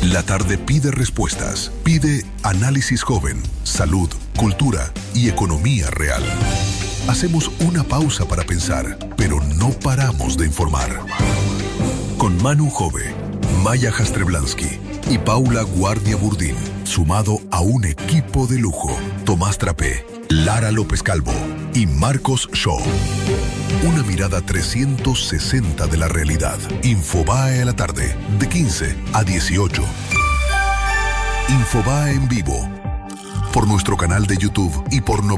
La tarde pide respuestas, pide análisis joven, salud, cultura y economía real. Hacemos una pausa para pensar, pero no paramos de informar. Con Manu Jove, Maya Jastrzeblanski y Paula Guardia Burdín, sumado a un equipo de lujo, Tomás Trapé, Lara López Calvo y Marcos Shaw. Una mirada 360 de la realidad. Infobae a la tarde, de 15 a 18. Infobae en vivo, por nuestro canal de YouTube y por